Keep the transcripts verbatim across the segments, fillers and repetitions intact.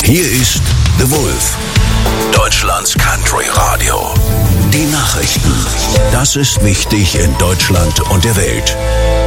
Hier ist The Wolf, Deutschlands Country Radio. Die Nachrichten. Das ist wichtig in Deutschland und der Welt.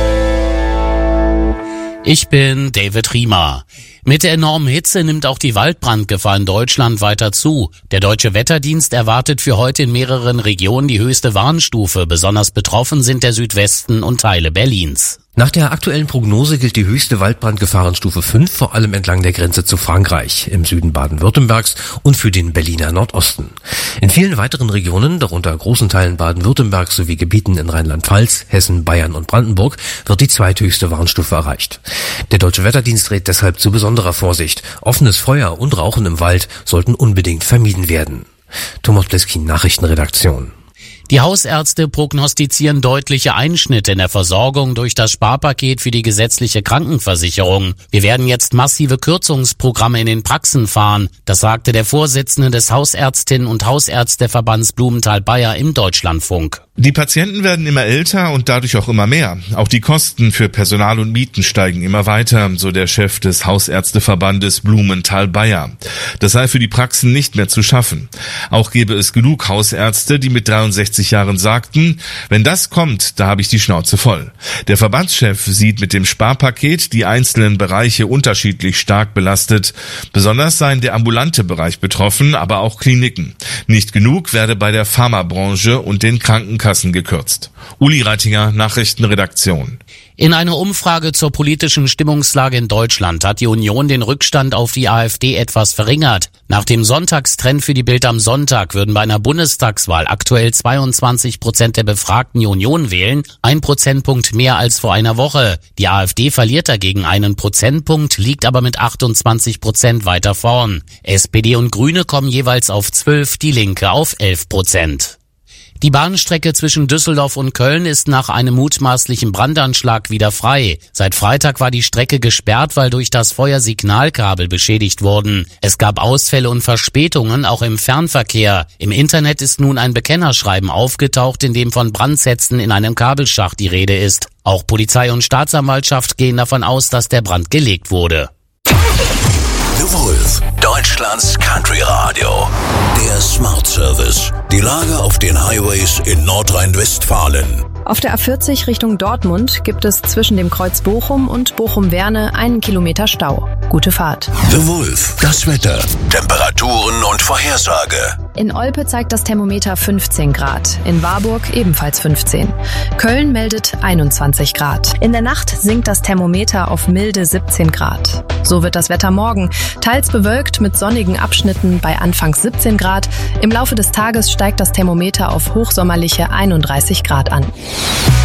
Ich bin David Riemer. Mit der enormen Hitze nimmt auch die Waldbrandgefahr in Deutschland weiter zu. Der Deutsche Wetterdienst erwartet für heute in mehreren Regionen die höchste Warnstufe. Besonders betroffen sind der Südwesten und Teile Berlins. Nach der aktuellen Prognose gilt die höchste Waldbrandgefahrenstufe fünf, vor allem entlang der Grenze zu Frankreich, im Süden Baden-Württembergs und für den Berliner Nordosten. In vielen weiteren Regionen, darunter großen Teilen Baden-Württembergs sowie Gebieten in Rheinland-Pfalz, Hessen, Bayern und Brandenburg, wird die zweithöchste Warnstufe erreicht. Der Deutsche Wetterdienst rät deshalb zu besonderer Vorsicht. Offenes Feuer und Rauchen im Wald sollten unbedingt vermieden werden. Thomas Pleskin, Nachrichtenredaktion. Die Hausärzte prognostizieren deutliche Einschnitte in der Versorgung durch das Sparpaket für die gesetzliche Krankenversicherung. Wir werden jetzt massive Kürzungsprogramme in den Praxen fahren. Das sagte der Vorsitzende des Hausärztinnen- und Hausärzteverbands Blumenthal-Bayer im Deutschlandfunk. Die Patienten werden immer älter und dadurch auch immer mehr. Auch die Kosten für Personal und Mieten steigen immer weiter, so der Chef des Hausärzteverbandes Blumenthal-Bayer. Das sei für die Praxen nicht mehr zu schaffen. Auch gäbe es genug Hausärzte, die mit dreiundsechzig Jahren sagten, wenn das kommt, da habe ich die Schnauze voll. Der Verbandschef sieht mit dem Sparpaket die einzelnen Bereiche unterschiedlich stark belastet. Besonders seien der ambulante Bereich betroffen, aber auch Kliniken. Nicht genug werde bei der Pharmabranche und den Krankenkassen gekürzt. Uli Reitinger, Nachrichtenredaktion. In einer Umfrage zur politischen Stimmungslage in Deutschland hat die Union den Rückstand auf die AfD etwas verringert. Nach dem Sonntagstrend für die Bild am Sonntag würden bei einer Bundestagswahl aktuell zweiundzwanzig Prozent der Befragten die Union wählen, ein Prozentpunkt mehr als vor einer Woche. Die AfD verliert dagegen einen Prozentpunkt, liegt aber mit achtundzwanzig Prozent weiter vorn. S P D und Grüne kommen jeweils auf zwölf, die Linke auf elf Prozent. Die Bahnstrecke zwischen Düsseldorf und Köln ist nach einem mutmaßlichen Brandanschlag wieder frei. Seit Freitag war die Strecke gesperrt, weil durch das Feuer Signalkabel beschädigt wurden. Es gab Ausfälle und Verspätungen, auch im Fernverkehr. Im Internet ist nun ein Bekennerschreiben aufgetaucht, in dem von Brandsätzen in einem Kabelschacht die Rede ist. Auch Polizei und Staatsanwaltschaft gehen davon aus, dass der Brand gelegt wurde. The Wolf, Deutschlands Country Radio. Der Smart Service. Die Lage auf den Highways in Nordrhein-Westfalen. Auf der A vierzig Richtung Dortmund gibt es zwischen dem Kreuz Bochum und Bochum-Werne einen Kilometer Stau. Gute Fahrt. The Wolf, das Wetter, Temperaturen und Vorhersage. In Olpe zeigt das Thermometer fünfzehn Grad, in Warburg ebenfalls fünfzehn. Köln meldet einundzwanzig Grad. In der Nacht sinkt das Thermometer auf milde siebzehn Grad. So wird das Wetter morgen, teils bewölkt mit sonnigen Abschnitten bei anfangs siebzehn Grad. Im Laufe des Tages steigt das Thermometer auf hochsommerliche einunddreißig Grad an.